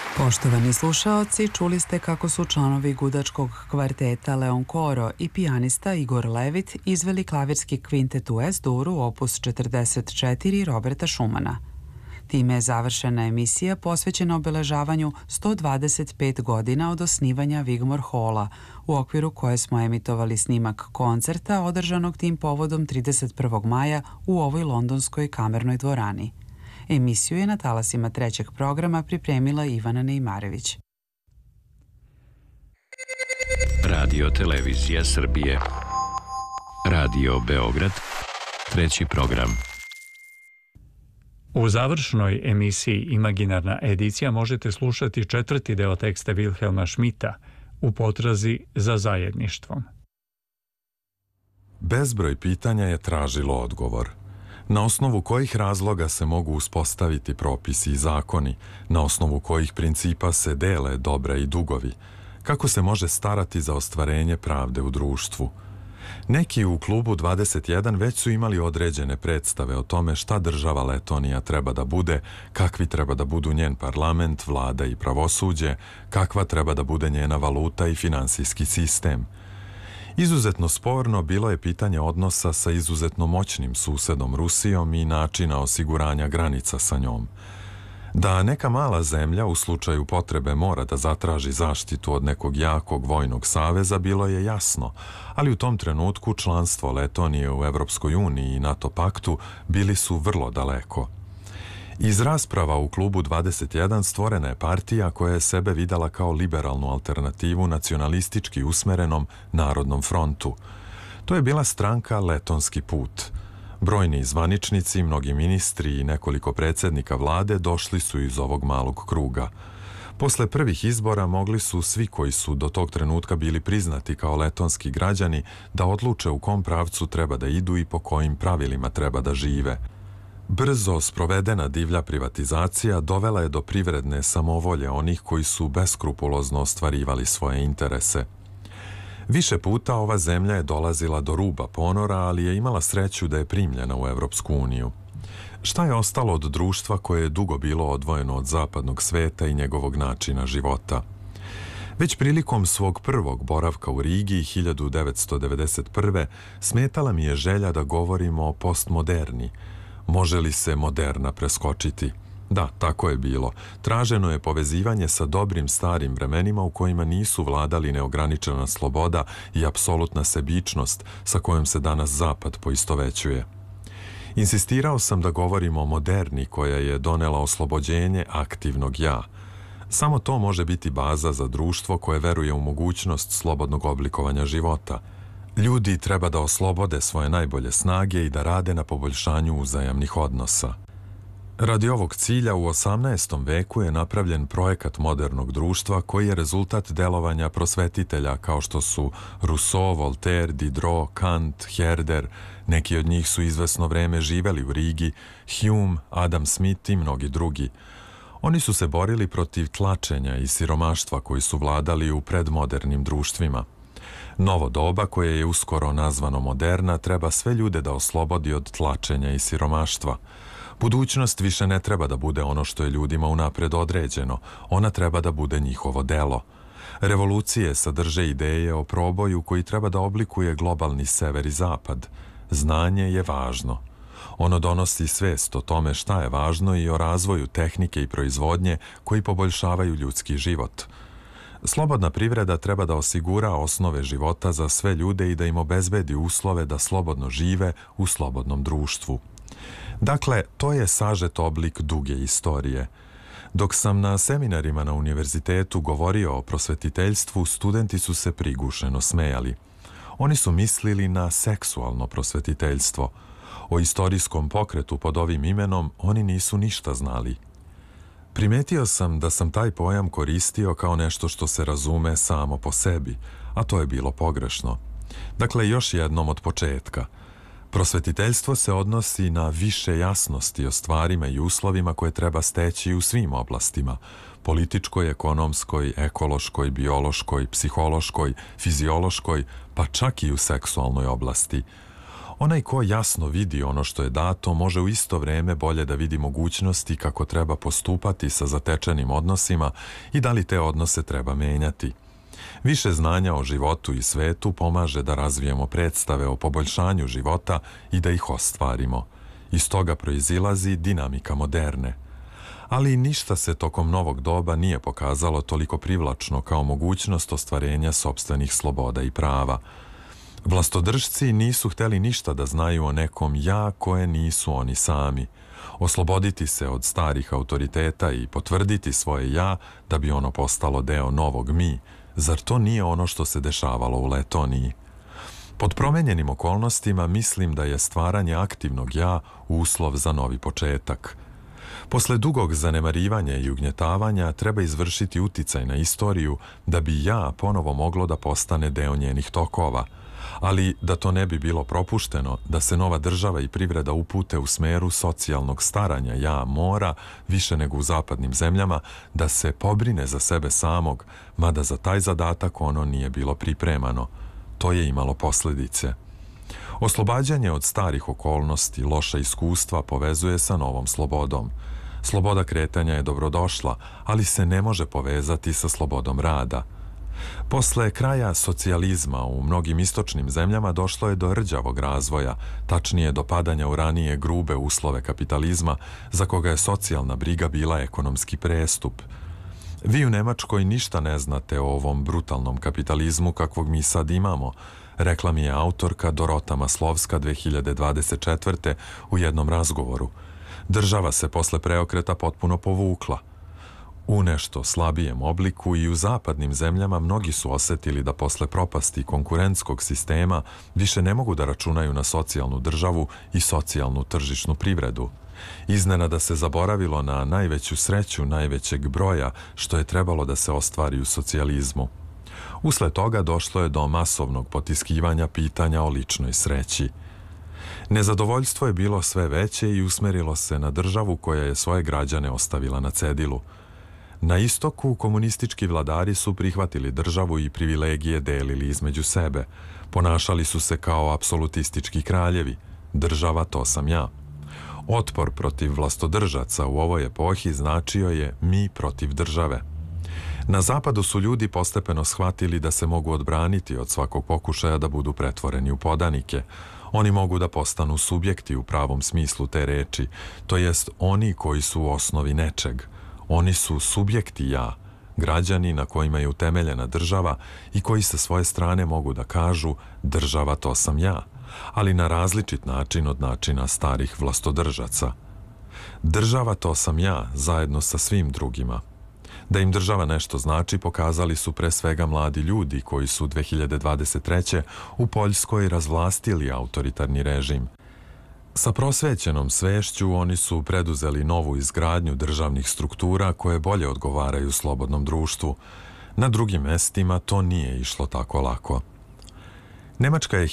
Poštovani slušaoci, čuli ste kako su članovi gudačkog kvarteta Leon Coro i pijanista Igor Levit izveli klavirski kvintet u S-duru opus 44 Roberta Schumana. Time je završena emisija posvećena obeležavanju 125 godina od osnivanja Wigmore Halla, u okviru koje smo emitovali snimak koncerta održanog tim povodom 31. maja u ovoj londonskoj kamernoj dvorani. Emisiju je na talasima trećeg programa pripremila Ivana Neimarević. Radio Televizija Srbije. Radio Beograd. Treći program. U završnoj emisiji Imaginarna edicija možete slušati četvrti deo teksta Wilhelma Schmidta U potrazi za zajedništvom. Bezbroj pitanja je tražilo odgovor. Na osnovu kojih razloga se mogu uspostaviti propisi i zakoni, na osnovu kojih principa se dele dobra i dugovi, kako se može starati za ostvarenje pravde u društvu. Neki u klubu 21 već su imali određene predstave o tome šta država Letonija treba da bude, kakvi treba da budu njen parlament, vlada i pravosuđe, kakva treba da bude njena valuta i finansijski sistem. Izuzetno sporno bilo je pitanje odnosa sa izuzetno moćnim susedom Rusijom i načina osiguranja granica sa njom. Da neka mala zemlja u slučaju potrebe mora da zatraži zaštitu od nekog jakog vojnog saveza bilo je jasno, ali u tom trenutku članstvo Letonije u Evropskoj uniji i NATO paktu bili su vrlo daleko. Iz rasprava u klubu 21 stvorena je partija koja je sebe videla kao liberalnu alternativu nacionalistički usmerenom Narodnom frontu. To je bila stranka Letonski put. Brojni zvaničnici, mnogi ministri i nekoliko predsjednika vlade došli su iz ovog malog kruga. Posle prvih izbora mogli su svi koji su do tog trenutka bili priznati kao letonski građani da odluče u kom pravcu treba da idu i po kojim pravilima treba da žive. Brzo sprovedena divlja privatizacija dovela je do privredne samovolje onih koji su beskrupulozno ostvarivali svoje interese. Više puta ova zemlja je dolazila do ruba ponora, ali je imala sreću da je primljena u Evropsku uniju. Šta je ostalo od društva koje je dugo bilo odvojeno od zapadnog sveta i njegovog načina života? Već prilikom svog prvog boravka u Rigi 1991. smetala mi je želja da govorimo o postmoderni. Može li se moderna preskočiti? Da, tako je bilo. Traženo je povezivanje sa dobrim starim vremenima u kojima nisu vladali neograničena sloboda i apsolutna sebičnost sa kojom se danas Zapad poistovećuje. Insistirao sam da govorimo o moderni koja je donela oslobođenje aktivnog ja. Samo to može biti baza za društvo koje veruje u mogućnost slobodnog oblikovanja života. Ljudi treba da oslobode svoje najbolje snage i da rade na poboljšanju uzajamnih odnosa. Radi ovog cilja u 18. veku je napravljen projekat modernog društva koji je rezultat delovanja prosvetitelja kao što su Rousseau, Voltaire, Diderot, Kant, Herder, neki od njih su izvesno vreme živeli u Rigi, Hume, Adam Smith i mnogi drugi. Oni su se borili protiv tlačenja i siromaštva koji su vladali u predmodernim društvima. Novo doba, koje je uskoro nazvano moderna, treba sve ljude da oslobodi od tlačenja i siromaštva. Budućnost više ne treba da bude ono što je ljudima unapred određeno, ona treba da bude njihovo delo. Revolucije sadrže ideje o proboju koji treba da oblikuje globalni sever i zapad. Znanje je važno. Ono donosi svest o tome šta je važno i o razvoju tehnike i proizvodnje koji poboljšavaju ljudski život. Slobodna privreda treba da osigura osnove života za sve ljude i da im obezbedi uslove da slobodno žive u slobodnom društvu. Dakle, to je sažet oblik duge istorije. Dok sam na seminarima na univerzitetu govorio o prosvetiteljstvu, studenti su se prigušeno smejali. Oni su mislili na seksualno prosvetiteljstvo. O istorijskom pokretu pod ovim imenom oni nisu ništa znali. Primetio sam da sam taj pojam koristio kao nešto što se razume samo po sebi, a to je bilo pogrešno. Dakle, još jednom od početka. Prosvetiteljstvo se odnosi na više jasnosti o stvarima i uslovima koje treba steći u svim oblastima, političkoj, ekonomskoj, ekološkoj, biološkoj, psihološkoj, fiziološkoj, pa čak i u seksualnoj oblasti. Onaj ko jasno vidi ono što je dato, može u isto vreme bolje da vidi mogućnosti kako treba postupati sa zatečenim odnosima i da li te odnose treba menjati. Više znanja o životu i svetu pomaže da razvijemo predstave o poboljšanju života i da ih ostvarimo. Iz toga proizilazi dinamika moderne. Ali ništa se tokom novog doba nije pokazalo toliko privlačno kao mogućnost ostvarenja sopstvenih sloboda i prava. Vlastodržci nisu hteli ništa da znaju o nekom ja koje nisu oni sami. Osloboditi se od starih autoriteta i potvrditi svoje ja da bi ono postalo deo novog mi. Zar to nije ono što se dešavalo u Letoniji? Pod promenjenim okolnostima mislim da je stvaranje aktivnog ja uslov za novi početak. Posle dugog zanemarivanja i ugnjetavanja treba izvršiti uticaj na istoriju da bi ja ponovo moglo da postane deo njenih tokova, ali da to ne bi bilo propušteno, da se nova država i privreda upute u smeru socijalnog staranja ja mora, više nego u zapadnim zemljama, da se pobrine za sebe samog, mada za taj zadatak ono nije bilo pripremano. To je imalo posljedice. Oslobađanje od starih okolnosti, loša iskustva povezuje sa novom slobodom. Sloboda kretanja je dobrodošla, ali se ne može povezati sa slobodom rada. Posle kraja socijalizma u mnogim istočnim zemljama došlo je do rđavog razvoja, tačnije do padanja u ranije grube uslove kapitalizma, za koga je socijalna briga bila ekonomski prestup. Vi u Nemačkoj ništa ne znate o ovom brutalnom kapitalizmu kakvog mi sad imamo, rekla mi je autorka Dorota Maslovska 2024. u jednom razgovoru. Država se posle preokreta potpuno povukla. U nešto slabijem obliku i u zapadnim zemljama mnogi su osetili da posle propasti konkurentskog sistema više ne mogu da računaju na socijalnu državu i socijalnu tržišnu privredu. Iznenada se zaboravilo na najveću sreću najvećeg broja što je trebalo da se ostvari u socijalizmu. Usled toga došlo je do masovnog potiskivanja pitanja o ličnoj sreći. Nezadovoljstvo je bilo sve veće i usmerilo se na državu koja je svoje građane ostavila na cedilu. Na istoku komunistički vladari su prihvatili državu i privilegije delili između sebe. Ponašali su se kao apsolutistički kraljevi. Država, to sam ja. Otpor protiv vlastodržaca u ovoj epohi značio je mi protiv države. Na zapadu su ljudi postepeno shvatili da se mogu odbraniti od svakog pokušaja da budu pretvoreni u podanike. Oni mogu da postanu subjekti u pravom smislu te reči, to jest oni koji su u osnovi nečeg. Oni su subjekti ja, građani na kojima je utemeljena država i koji sa svoje strane mogu da kažu država, to sam ja, ali na različit način od načina starih vlastodržaca. Država, to sam ja, zajedno sa svim drugima. Da im država nešto znači pokazali su pre svega mladi ljudi koji su 2023. u Poljskoj razvlastili autoritarni režim. Sa prosvećenom svešću oni su preduzeli novu izgradnju državnih struktura koje bolje odgovaraju slobodnom društvu. Na drugim mestima to nije išlo tako lako. Nemačka je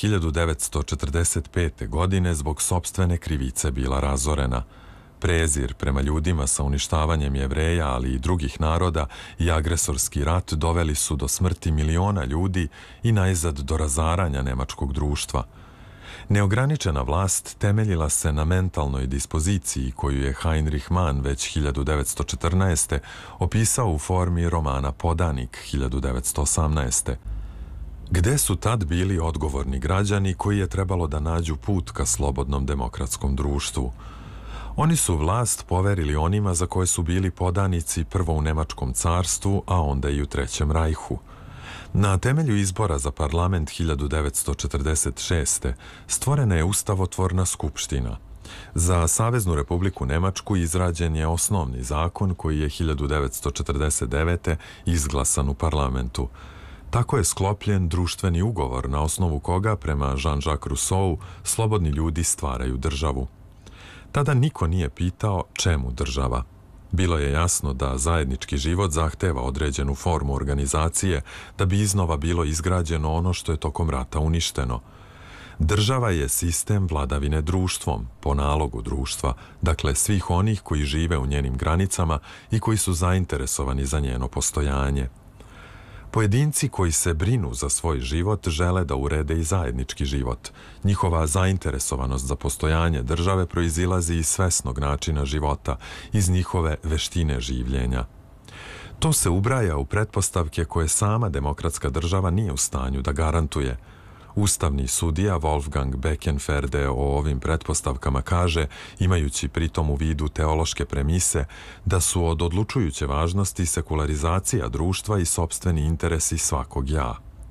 1945. godine zbog sopstvene krivice bila razorena. Prezir prema ljudima sa uništavanjem Jevreja, ali i drugih naroda i agresorski rat doveli su do smrti miliona ljudi i najzad do razaranja nemačkog društva. Neograničena vlast temeljila se na mentalnoj dispoziciji koju je Heinrich Mann već 1914. opisao u formi romana Podanik 1918. Gde su tad bili odgovorni građani koji je trebalo da nađu put ka slobodnom demokratskom društvu? Oni su vlast poverili onima za koje su bili podanici prvo u Nemačkom carstvu, a onda i u Trećem rajhu. Na temelju izbora za parlament 1946. stvorena je ustavotvorna skupština. Za Saveznu republiku Nemačku izrađen je osnovni zakon koji je 1949. izglasan u parlamentu. Tako je sklopljen društveni ugovor na osnovu koga, prema Jean-Jacques Rousseau, slobodni ljudi stvaraju državu. Tada niko nije pitao čemu država. Bilo je jasno da zajednički život zahteva određenu formu organizacije da bi iznova bilo izgrađeno ono što je tokom rata uništeno. Država je sistem vladavine društvom, po nalogu društva, dakle svih onih koji žive u njenim granicama i koji su zainteresovani za njeno postojanje. Pojedinci koji se brinu za svoj život žele da urede i zajednički život. Njihova zainteresovanost za postojanje države proizilazi iz svesnog načina života, iz njihove veštine življenja. To se ubraja u pretpostavke koje sama demokratska država nije u stanju da garantuje. Ustavni sudija Wolfgang Beckenferde o ovim pretpostavkama kaže, imajući pritom u vidu teološke premise, da su od odlučujuće važnosti sekularizacija društva i sopstveni interesi svakog ja.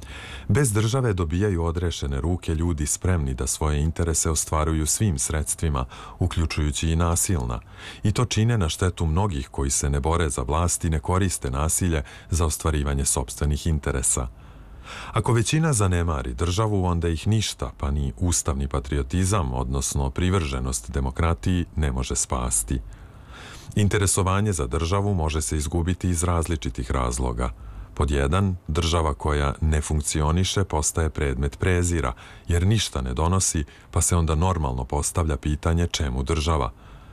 Bez države dobijaju odrešene ruke ljudi spremni da svoje interese ostvaruju svim sredstvima, uključujući i nasilna, i to čine na štetu mnogih koji se ne bore za vlast i ne koriste nasilje za ostvarivanje sopstvenih interesa. Ako većina zanemari državu, onda ih ništa, pa ni ustavni patriotizam, odnosno privrženost demokratiji, ne može spasti. Interesovanje za državu može se izgubiti iz različitih razloga. Pod 1, država koja ne funkcioniše postaje predmet prezira, jer ništa ne donosi, pa se onda normalno postavlja pitanje čemu država.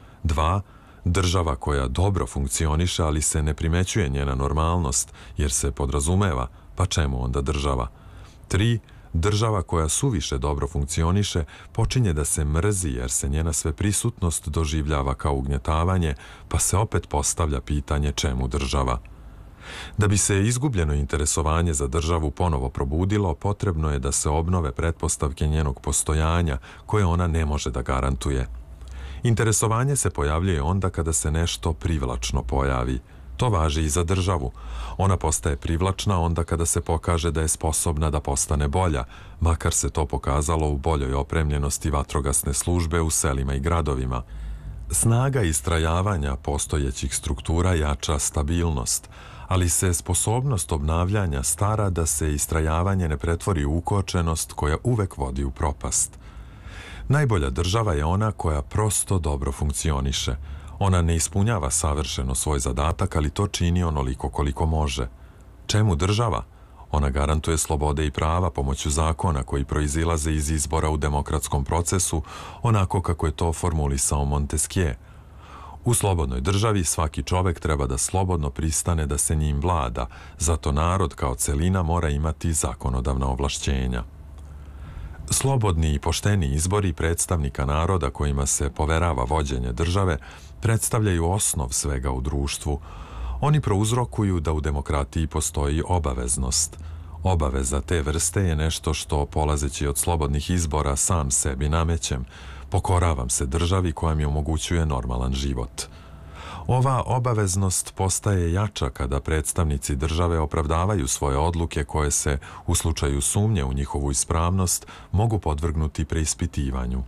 2, država koja dobro funkcioniše, ali se ne primećuje njena normalnost, jer se podrazumeva, pa čemu onda država? 3, država koja suviše dobro funkcioniše počinje da se mrzi jer se njena sveprisutnost doživljava kao ugnjetavanje, pa se opet postavlja pitanje čemu država. Da bi se izgubljeno interesovanje za državu ponovo probudilo, potrebno je da se obnove pretpostavke njenog postojanja koje ona ne može da garantuje. Interesovanje se pojavljuje onda kada se nešto privlačno pojavi. To važi i za državu. Ona postaje privlačna onda kada se pokaže da je sposobna da postane bolja, makar se to pokazalo u boljoj opremljenosti vatrogasne službe u selima i gradovima. Snaga istrajavanja postojećih struktura jača stabilnost, ali se sposobnost obnavljanja stara da se istrajavanje ne pretvori u ukočenost koja uvek vodi u propast. Najbolja država je ona koja prosto dobro funkcioniše. Ona ne ispunjava savršeno svoj zadatak, ali to čini onoliko koliko može. Čemu država? Ona garantuje slobode i prava pomoću zakona koji proizilaze iz izbora u demokratskom procesu, onako kako je to formulisao Montesquieu. U slobodnoj državi svaki čovek treba da slobodno pristane da se njim vlada, zato narod kao celina mora imati zakonodavna ovlašćenja. Slobodni i pošteni izbori predstavnika naroda kojima se poverava vođenje države predstavljaju osnov svega u društvu. Oni prouzrokuju da u demokratiji postoji obaveznost. Obaveza te vrste je nešto što, polazeći od slobodnih izbora, sam sebi namećem. Pokoravam se državi koja mi omogućuje normalan život. Ova obaveznost postaje jača kada predstavnici države opravdavaju svoje odluke koje se, u slučaju sumnje u njihovu ispravnost, mogu podvrgnuti preispitivanju.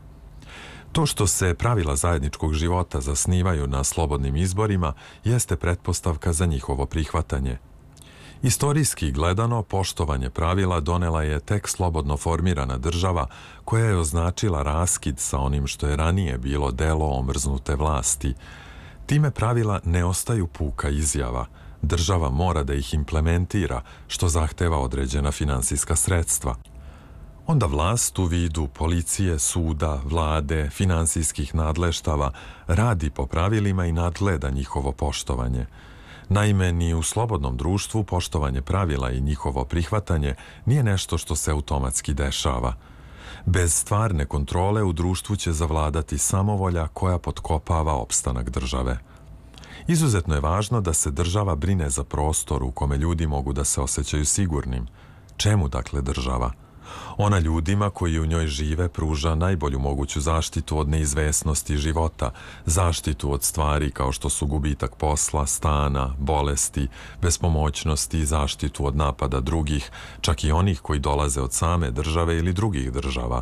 To što se pravila zajedničkog života zasnivaju na slobodnim izborima jeste pretpostavka za njihovo prihvatanje. Istorijski gledano, poštovanje pravila donela je tek slobodno formirana država koja je označila raskid sa onim što je ranije bilo delo omrznute vlasti. Time pravila ne ostaju puka izjava. Država mora da ih implementira, što zahteva određena finansijska sredstva. Onda vlast u vidu policije, suda, vlade, finansijskih nadleštava radi po pravilima i nadgleda njihovo poštovanje. Naime, ni u slobodnom društvu poštovanje pravila i njihovo prihvatanje nije nešto što se automatski dešava. Bez stvarne kontrole u društvu će zavladati samovolja koja potkopava opstanak države. Izuzetno je važno da se država brine za prostor u kome ljudi mogu da se osjećaju sigurnim. Čemu dakle država? Ona ljudima koji u njoj žive pruža najbolju moguću zaštitu od neizvesnosti života, zaštitu od stvari kao što su gubitak posla, stana, bolesti, bespomoćnosti i zaštitu od napada drugih, čak i onih koji dolaze od same države ili drugih država.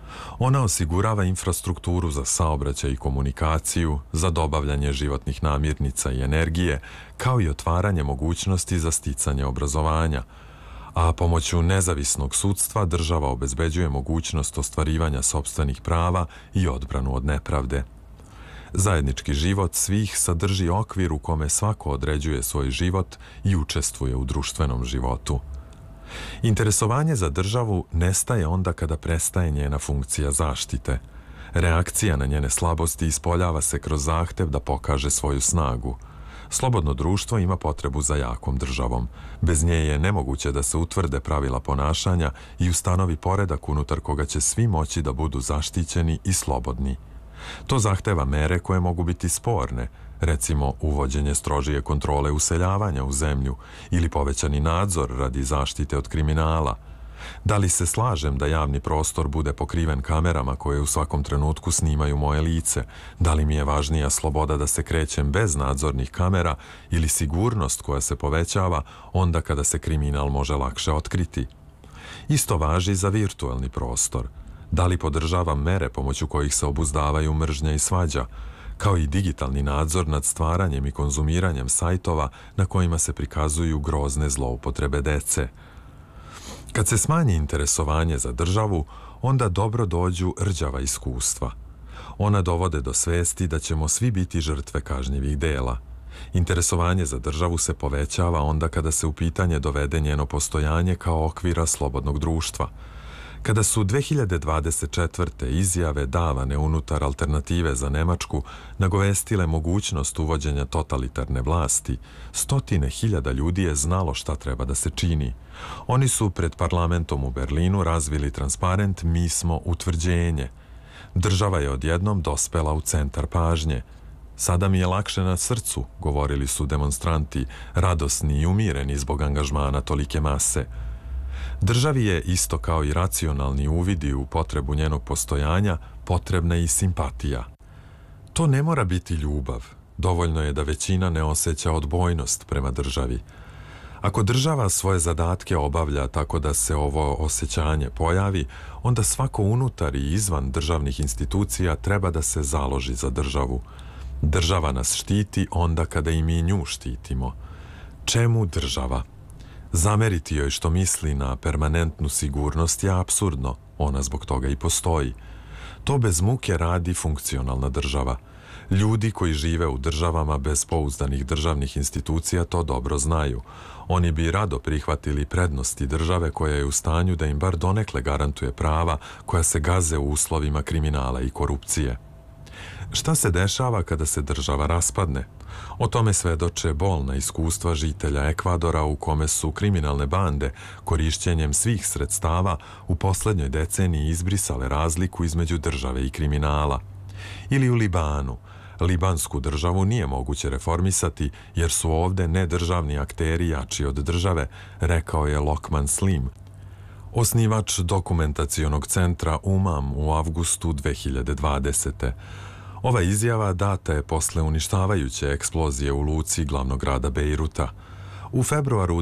Ona osigurava infrastrukturu za saobraćaj i komunikaciju, za dobavljanje životnih namirnica i energije, kao i otvaranje mogućnosti za sticanje obrazovanja, a pomoću nezavisnog sudstva država obezbeđuje mogućnost ostvarivanja sopstvenih prava i odbranu od nepravde. Zajednički život svih sadrži okvir u kome svako određuje svoj život i učestvuje u društvenom životu. Interesovanje za državu nestaje onda kada prestaje njena funkcija zaštite. Reakcija na njene slabosti ispoljava se kroz zahtev da pokaže svoju snagu. Slobodno društvo ima potrebu za jakom državom. Bez nje je nemoguće da se utvrde pravila ponašanja i ustanovi poredak unutar koga će svi moći da budu zaštićeni i slobodni. To zahteva mere koje mogu biti sporne, recimo uvođenje strožije kontrole useljavanja u zemlju ili povećani nadzor radi zaštite od kriminala. Da li se slažem da javni prostor bude pokriven kamerama koje u svakom trenutku snimaju moje lice? Da li mi je važnija sloboda da se krećem bez nadzornih kamera ili sigurnost koja se povećava onda kada se kriminal može lakše otkriti? Isto važi za virtualni prostor. Da li podržavam mere pomoću kojih se obuzdavaju mržnja i svađa, kao i digitalni nadzor nad stvaranjem i konzumiranjem sajtova na kojima se prikazuju grozne zloupotrebe dece? Kad se smanji interesovanje za državu, onda dobro dođu rđava iskustva. Ona dovode do svesti da ćemo svi biti žrtve kažnjivih dela. Interesovanje za državu se povećava onda kada se u pitanje dovede njeno postojanje kao okvira slobodnog društva. Kada su 2024. izjave davane unutar Alternative za Nemačku nagovestile mogućnost uvođenja totalitarne vlasti, 100.000 ljudi je znalo šta treba da se čini. Oni su pred parlamentom u Berlinu razvili transparent "Mi smo utvrđenje". Država je odjednom dospela u centar pažnje. Sada mi je lakše na srcu, govorili su demonstranti, radosni i umireni zbog angažmana tolike mase. Državi je, isto kao i racionalni uvidi u potrebu njenog postojanja, potrebna i simpatija. To ne mora biti ljubav. Dovoljno je da većina ne osjeća odbojnost prema državi. Ako država svoje zadatke obavlja tako da se ovo osjećanje pojavi, onda svako unutar i izvan državnih institucija treba da se založi za državu. Država nas štiti onda kada i mi nju štitimo. Čemu država? Zameriti joj što misli na permanentnu sigurnost je apsurdno, ona zbog toga i postoji. To bez muke radi funkcionalna država. Ljudi koji žive u državama bez pouzdanih državnih institucija to dobro znaju. Oni bi rado prihvatili prednosti države koja je u stanju da im bar donekle garantuje prava koja se gaze u uslovima kriminala i korupcije. Šta se dešava kada se država raspadne? O tome svedoče bolna iskustva žitelja Ekvadora u kome su kriminalne bande korišćenjem svih sredstava u poslednjoj deceniji izbrisale razliku između države i kriminala. Ili u Libanu. Libansku državu nije moguće reformisati jer su ovde nedržavni akteri jači od države, rekao je Lokman Slim, osnivač dokumentacionog centra UMAM u avgustu 2020. Ova izjava data je posle uništavajuće eksplozije u luci glavnog grada Bejruta. U februaru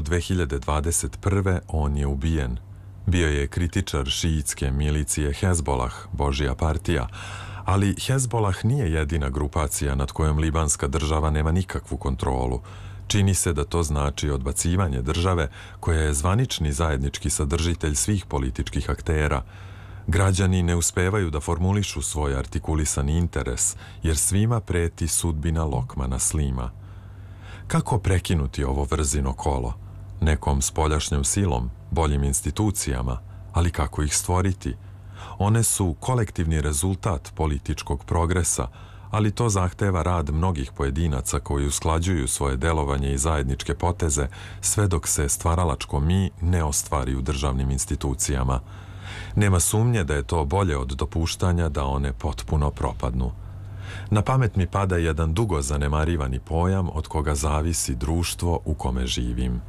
2021. on je ubijen. Bio je kritičar šiitske milicije Hezbolah, Božja partija, ali Hezbolah nije jedina grupacija nad kojom libanska država nema nikakvu kontrolu. Čini se da to znači odbacivanje države koja je zvanični zajednički sadržitelj svih političkih aktera. Građani ne uspevaju da formulišu svoj artikulisani interes, jer svima preti sudbina Lokmana Slima. Kako prekinuti ovo vrzino kolo? Nekom spoljašnjom silom, boljim institucijama, ali kako ih stvoriti? One su kolektivni rezultat političkog progresa, ali to zahteva rad mnogih pojedinaca koji usklađuju svoje delovanje i zajedničke poteze sve dok se stvaralačko mi ne ostvari u državnim institucijama. Nema sumnje da je to bolje od dopuštanja da one potpuno propadnu. Na pamet mi pada jedan dugo zanemarivani pojam od koga zavisi društvo u kome živim.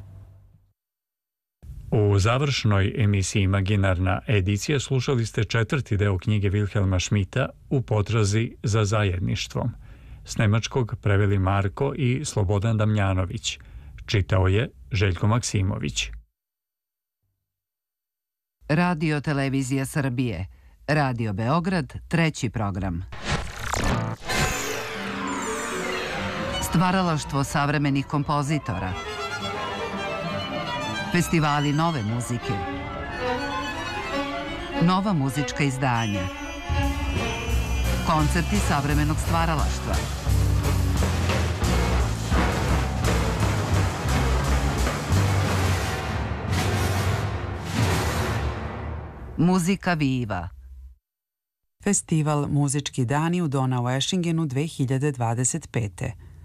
U završnoj emisiji Imaginarna edicija slušali ste 4. deo knjige Vilhelma Schmidta U potrazi za zajedništvom. S nemačkog preveli Marko i Slobodan Damjanović. Čitao je Željko Maksimović. Radio Televizija Srbije. Radio Beograd, 3. program. Stvaralaštvo savremenih kompozitora. Festivali nove muzike. Nova muzička izdanja. Koncerti savremenog stvaralaštva. Muzika Viva. Festival Muzički dani u Donaueschingenu 2025.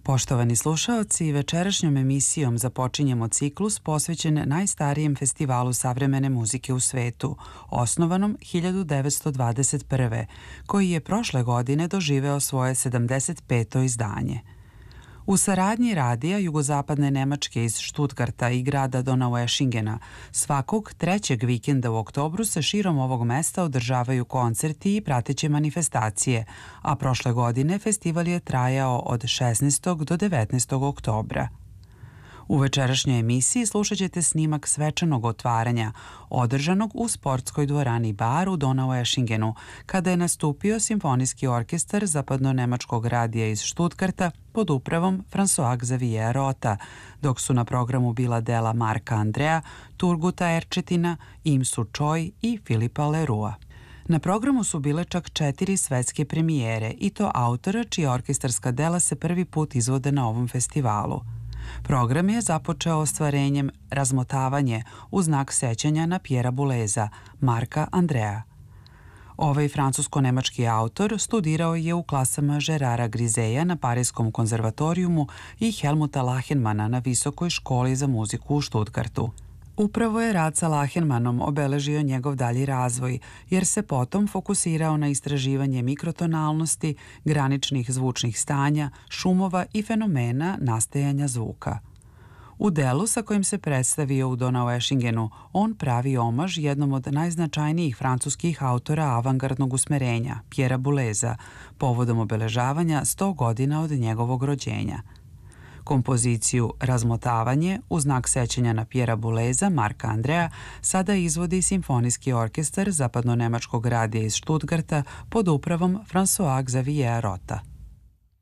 Poštovani slušaoci, večerašnjom emisijom započinjemo ciklus posvećen najstarijem festivalu savremene muzike u svetu, osnovanom 1921. koji je prošle godine doživeo svoje 75. izdanje. U saradnji radija Jugozapadne Nemačke iz Stuttgarta i grada Donaueschingena svakog trećeg vikenda u oktobru se širom ovog mesta održavaju koncerti i prateće manifestacije, a prošle godine festival je trajao od 16. do 19. oktobra. U večerašnjoj emisiji slušat ćete snimak svečanog otvaranja, održanog u sportskoj dvorani Bar u Donaueschingenu, kada je nastupio Simfonijski orkestar Zapadno-nemačkog radija iz Stuttgarta pod upravom François Xavier Rota, dok su na programu bila dela Marka Andrea, Turguta Erčetina, Imsu Choi i Filipa Lerua. Na programu su bile čak 4 svetske premijere, i to autora čija orkestarska dela se prvi put izvode na ovom festivalu. Program je započeo ostvarenjem Razmotavanje u znak sećanja na Pjera Buleza, Marka Andrea. Ovaj francusko-nemački autor studirao je u klasama Gerara Grizeja na Parijskom konzervatorijumu i Helmuta Lachenmana na Visokoj školi za muziku u Stuttgartu. Upravo je rad sa Lachenmanom obeležio njegov dalji razvoj, jer se potom fokusirao na istraživanje mikrotonalnosti, graničnih zvučnih stanja, šumova i fenomena nastajanja zvuka. U delu sa kojim se predstavio u Donaueschingenu, on pravi omaž jednom od najznačajnijih francuskih autora avangardnog usmerenja, Pjera Buleza, povodom obeležavanja 100 godina od njegovog rođenja. Kompoziciju Razmotavanje u znak sećanja na Pjera Buleza, Marka Andrea, sada izvodi Simfonijski orkestar Zapadno-nemačkog radija iz Stuttgarta pod upravom François Xavier Rota.